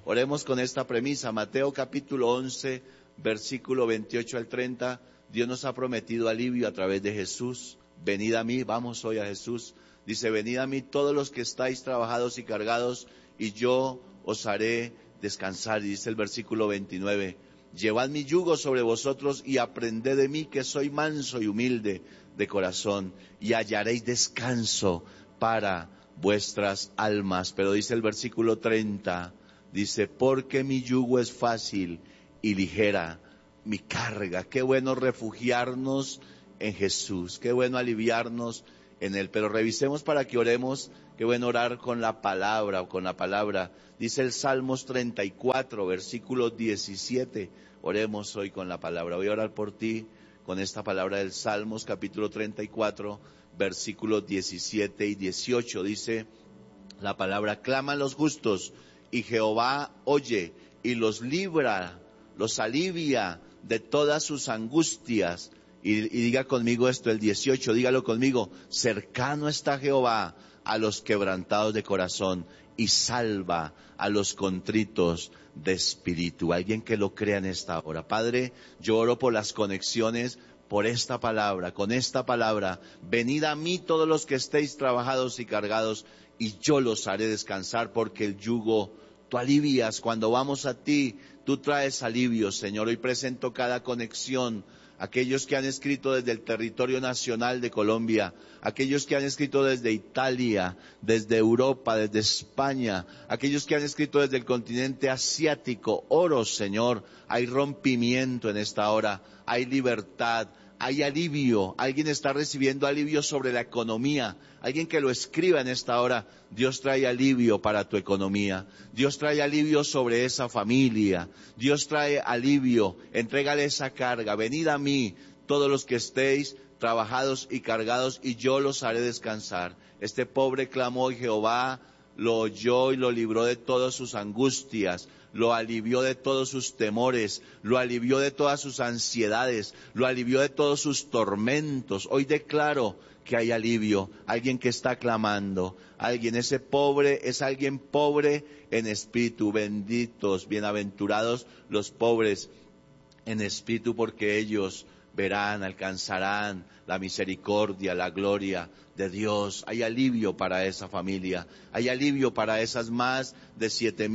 Oremos con esta premisa. Mateo capítulo 11, versículo 28 al 30. Dios nos ha prometido alivio a través de Jesús. Venid a mí, vamos hoy a Jesús. Dice, venid a mí todos los que estáis trabajados y cargados, y yo os haré descansar. Y dice el versículo 29, llevad mi yugo sobre vosotros y aprended de mí, que soy manso y humilde de corazón, y hallaréis descanso para vuestras almas. Pero dice el versículo 30, dice, porque mi yugo es fácil y ligera mi carga. Qué bueno refugiarnos en Jesús, qué bueno aliviarnos en Él. Pero revisemos para que oremos. Qué bueno orar con la palabra o con la palabra. Dice el Salmos 34, versículo 17. Oremos hoy con la palabra. Voy a orar por ti con esta palabra del Salmos, capítulo 34, versículos 17 y 18. Dice la palabra, claman los justos y Jehová oye y los libra, los alivia de todas sus angustias. Y diga conmigo esto, el 18, dígalo conmigo, cercano está Jehová a los quebrantados de corazón y salva a los contritos de espíritu. Alguien que lo crea en esta hora. Padre, yo oro por las conexiones, por esta palabra, con esta palabra. Venid a mí todos los que estéis trabajados y cargados, y yo los haré descansar, porque el yugo tú alivias. Cuando vamos a ti, tú traes alivio, Señor. Hoy presento cada conexión. Aquellos que han escrito desde el territorio nacional de Colombia, aquellos que han escrito desde Italia, desde Europa, desde España, aquellos que han escrito desde el continente asiático, oro, Señor, hay rompimiento en esta hora, hay libertad, hay alivio. Alguien está recibiendo alivio sobre la economía. Alguien que lo escriba en esta hora. Dios trae alivio para tu economía. Dios trae alivio sobre esa familia. Dios trae alivio. Entrégale esa carga. Venid a mí, todos los que estéis trabajados y cargados, y yo los haré descansar. Este pobre clamó y Jehová lo oyó y lo libró de todas sus angustias. Lo alivió de todos sus temores, lo alivió de todas sus ansiedades, lo alivió de todos sus tormentos. Hoy declaro que hay alivio. Alguien que está clamando, alguien, ese pobre es alguien pobre en espíritu. Benditos, bienaventurados los pobres en espíritu, porque ellos verán, alcanzarán la misericordia, la gloria de Dios. Hay alivio para esa familia, hay alivio para esas más de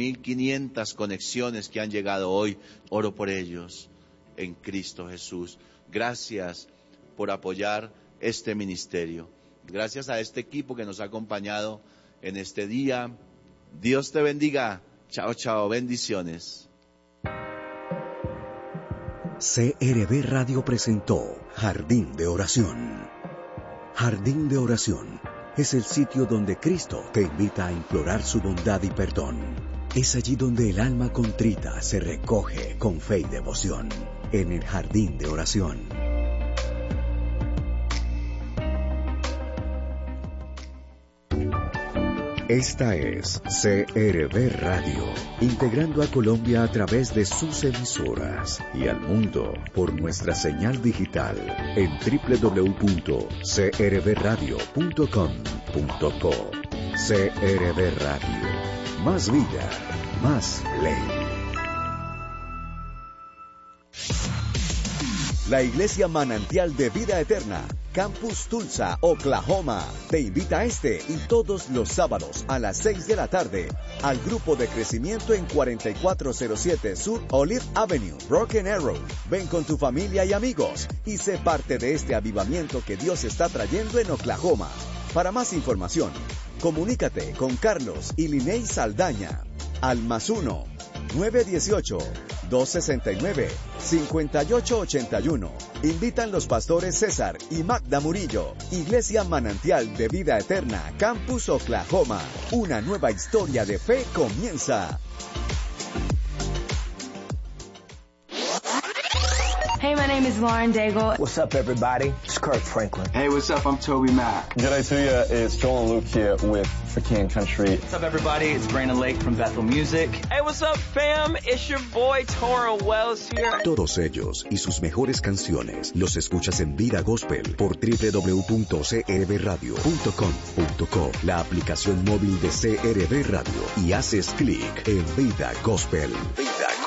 7,500 conexiones que han llegado hoy. Oro por ellos en Cristo Jesús. Gracias por apoyar este ministerio. Gracias a este equipo que nos ha acompañado en este día. Dios te bendiga. Chao, chao. Bendiciones. CRB Radio presentó Jardín de Oración. Jardín de Oración es el sitio donde Cristo te invita a implorar su bondad y perdón. Es allí donde el alma contrita se recoge con fe y devoción. En el Jardín de Oración. Esta es CRB Radio, integrando a Colombia a través de sus emisoras y al mundo por nuestra señal digital en www.crbradio.com.co. CRB Radio, más vida, más ley. La Iglesia Manantial de Vida Eterna, Campus Tulsa, Oklahoma, te invita este y todos los sábados a las 6 de la tarde al grupo de crecimiento en 4407 Sur Olive Avenue, Broken Arrow. Ven con tu familia y amigos y sé parte de este avivamiento que Dios está trayendo en Oklahoma. Para más información, comunícate con Carlos y Liney Saldaña al +1 918-269-5881. Invitan los pastores César y Magda Murillo. Iglesia Manantial de Vida Eterna, Campus Oklahoma. Una nueva historia de fe comienza. Hey, my name is Lauren Daigle. What's up, everybody? It's Kirk Franklin. Hey, what's up? I'm Toby Mac. G'day to you. It's Joel and Luke here with For King Country. What's up, everybody? It's Brandon Lake from Bethel Music. Hey, what's up, fam? It's your boy, Toro Wells here. Todos ellos y sus mejores canciones los escuchas en Vida Gospel por www.crbradio.com.co, la aplicación móvil de CRB Radio, y haces clic en Vida Gospel. Vida Gospel.